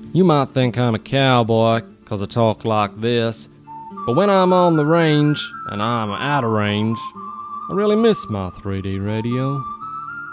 You might think I'm a cowboy 'cause I talk like this, but when I'm on the range and I'm out of range, I really miss my 3D radio.